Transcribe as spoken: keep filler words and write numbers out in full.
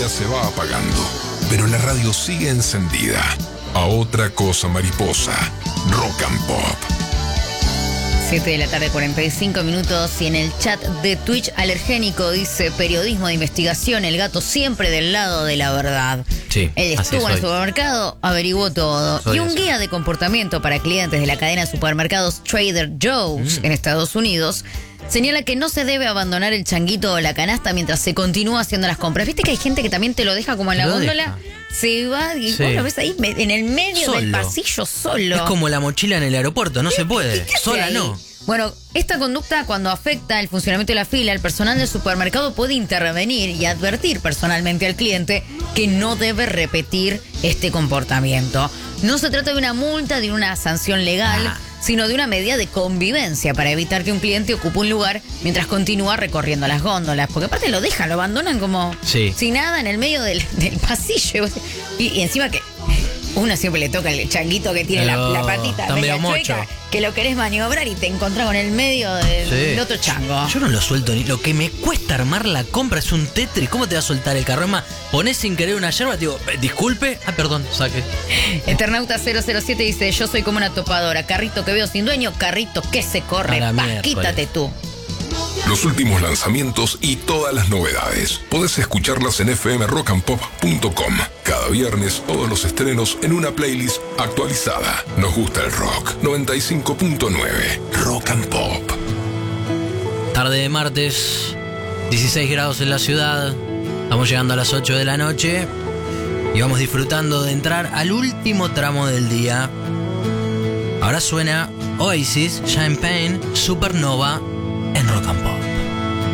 día se va apagando, pero la radio sigue encendida. A otra cosa mariposa, Rock and Pop. siete de la tarde, cuarenta y cinco minutos, y en el chat de Twitch Alergénico dice: periodismo de investigación, el gato siempre del lado de la verdad. Sí, Él así estuvo en el soy. supermercado, averiguó todo. Soy y un así. guía de comportamiento para clientes de la cadena de supermercados Trader Joe's Mm. en Estados Unidos señala que no se debe abandonar el changuito o la canasta mientras se continúa haciendo las compras. ¿Viste que hay gente que también te lo deja como en la Lo góndola? deja. Se va y Sí. vos lo ves ahí me- en el medio del Solo. pasillo solo. Es como la mochila en el aeropuerto, no se puede. ¿Qué hace Sola ahí? no. Bueno, esta conducta, cuando afecta el funcionamiento de la fila, el personal del supermercado puede intervenir y advertir personalmente al cliente que no debe repetir este comportamiento. No se trata de una multa, de una sanción legal, Ah. sino de una medida de convivencia para evitar que un cliente ocupe un lugar mientras continúa recorriendo las góndolas. Porque aparte lo dejan, lo abandonan como Sí. sin nada en el medio del, del pasillo. Y, y encima que uno siempre le toca el changuito que tiene la, Pero la patita está media medio chueca, mocho. que lo querés maniobrar y te encontrás con el medio de- Sí. del otro chango. Yo no lo suelto ni. Lo que me cuesta armar la compra es un Tetris. ¿Cómo te va a soltar el carro? Es más, ponés sin querer una yerba, te digo, eh, disculpe. Ah, perdón, saque. Eternauta cero cero siete dice: yo soy como una topadora, carrito que veo sin dueño, carrito que se corre, A la pa, miércoles. quítate tú. Los últimos lanzamientos y todas las novedades. Podés escucharlas en f m rock and pop punto com. Cada viernes todos los estrenos en una playlist actualizada. Nos gusta el rock. noventa y cinco punto nueve. Rock and Pop. Tarde de martes, dieciséis grados en la ciudad. Estamos llegando a las ocho de la noche y vamos disfrutando de entrar al último tramo del día. Ahora suena Oasis, Champagne, Supernova.